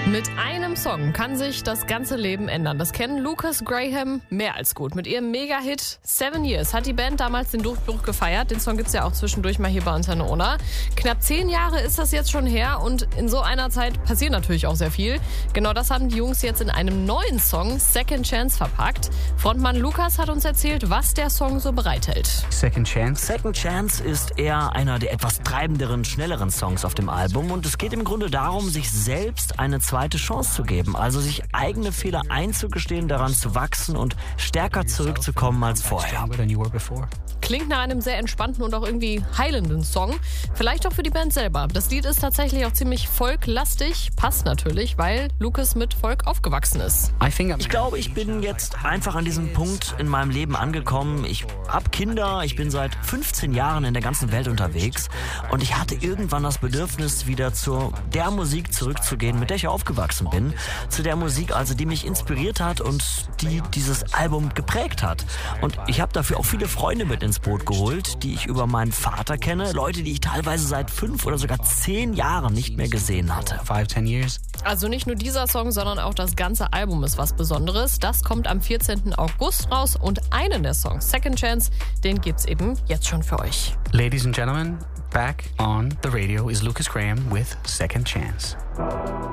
Mit einem Song kann sich das ganze Leben ändern. Das kennen Lucas Graham mehr als gut. Mit ihrem Mega-Hit 7 Years hat die Band damals den Durchbruch gefeiert. Den Song gibt's ja auch zwischendurch mal hier bei Antenne Unna. Knapp 10 Jahre ist das jetzt schon her und in so einer Zeit passiert natürlich auch sehr viel. Genau das haben die Jungs jetzt in einem neuen Song Second Chance verpackt. Frontmann Lucas hat uns erzählt, was der Song so bereithält. Second Chance? Second Chance ist eher einer der etwas treibenderen, schnelleren Songs auf dem Album und es geht im Grunde darum, sich selbst eine zweite Chance zu geben, also sich eigene Fehler einzugestehen, daran zu wachsen und stärker zurückzukommen als vorher. Klingt nach einem sehr entspannten und auch irgendwie heilenden Song. Vielleicht auch für die Band selber. Das Lied ist tatsächlich auch ziemlich folklastig. Passt natürlich, weil Lucas mit Folk aufgewachsen ist. Ich glaube, ich bin jetzt einfach an diesem Punkt in meinem Leben angekommen. Ich habe Kinder, ich bin seit 15 Jahren in der ganzen Welt unterwegs und ich hatte irgendwann das Bedürfnis, wieder zu der Musik zurückzugehen, mit der ich aufgewachsen bin. Zu der Musik, also die mich inspiriert hat und die dieses Album geprägt hat. Und ich habe dafür auch viele Freunde mit ins Boot geholt, die ich über meinen Vater kenne. Leute, die ich teilweise seit 5 oder sogar 10 Jahren nicht mehr gesehen hatte. 5-10 years. Also nicht nur dieser Song, sondern auch das ganze Album ist was Besonderes. Das kommt am 14. August raus und einen der Songs, Second Chance, den gibt's eben jetzt schon für euch. Ladies and gentlemen, back on the radio is Lucas Graham with Second Chance.